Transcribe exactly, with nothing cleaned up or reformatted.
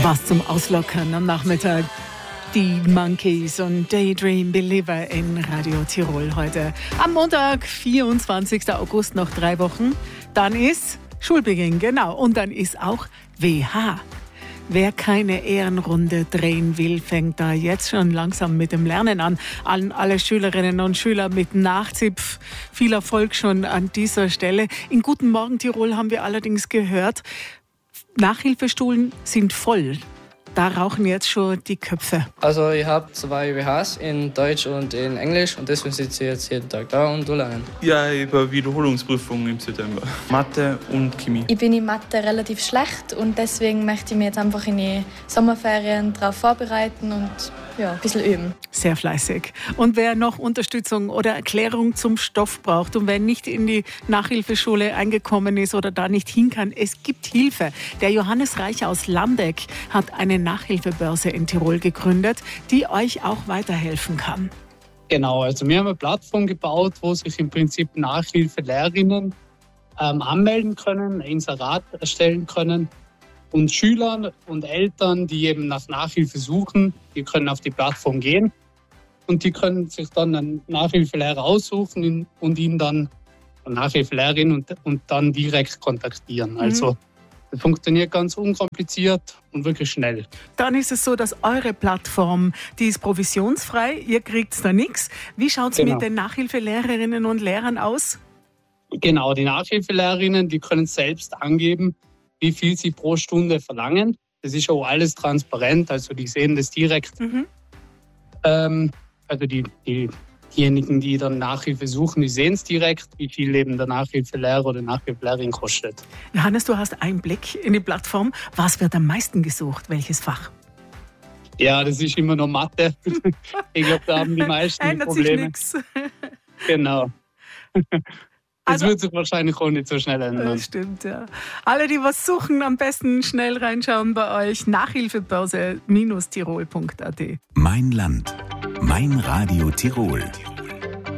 Was zum Auslockern am Nachmittag. Die Monkeys und Daydream Believer in Radio Tirol heute. Am Montag, vierundzwanzigsten August, noch drei Wochen. Dann ist Schulbeginn, genau. Und dann ist auch W H. Wer keine Ehrenrunde drehen will, fängt da jetzt schon langsam mit dem Lernen an. An alle Schülerinnen und Schüler mit Nachzipf. Viel Erfolg schon an dieser Stelle. In Guten Morgen Tirol haben wir allerdings gehört, Nachhilfestuhlen sind voll. Da rauchen jetzt schon die Köpfe. Also ich habe zwei W Hs in Deutsch und in Englisch und deswegen sitze ich jetzt jeden Tag da und lernen. Ja, ich habe Wiederholungsprüfungen im September. Mathe und Chemie. Ich bin in Mathe relativ schlecht und deswegen möchte ich mich jetzt einfach in die Sommerferien darauf vorbereiten und ja, ein bisschen üben. Sehr fleißig. Und wer noch Unterstützung oder Erklärung zum Stoff braucht und wer nicht in die Nachhilfeschule eingekommen ist oder da nicht hin kann, es gibt Hilfe. Der Johannes Reich aus Landeck hat eine Nachhilfebörse in Tirol gegründet, die euch auch weiterhelfen kann. Genau, also wir haben eine Plattform gebaut, wo sich im Prinzip Nachhilfelehrerinnen ähm, anmelden können, ein Inserat erstellen können. Und Schülern und Eltern, die eben nach Nachhilfe suchen, die können auf die Plattform gehen und die können sich dann einen Nachhilfelehrer aussuchen und ihn dann, eine Nachhilfelehrerin und, und dann direkt kontaktieren. Mhm. Also das funktioniert ganz unkompliziert und wirklich schnell. Dann ist es so, dass eure Plattform, die ist provisionsfrei, ihr kriegt da nichts. Wie schaut es genau. mit den Nachhilfelehrerinnen und Lehrern aus? Genau, die Nachhilfelehrerinnen, die können selbst angeben, wie viel sie pro Stunde verlangen. Das ist auch alles transparent, also die sehen das direkt. Mhm. Ähm, also die, die, diejenigen, die dann Nachhilfe suchen, die sehen es direkt, wie viel eben der Nachhilfelehrer oder Nachhilfelehrerin kostet. Johannes, du hast einen Blick in die Plattform. Was wird am meisten gesucht? Welches Fach? Ja, das ist immer noch Mathe. Ich glaube, da haben die meisten Ändert Probleme. Sich nichts. Genau. Das Also, wird sich wahrscheinlich auch nicht so schnell ändern. Das stimmt, ja. Alle, die was suchen, am besten schnell reinschauen bei euch. Nachhilfebörse Tirol punkt a t. Mein Land. Mein Radio Tirol.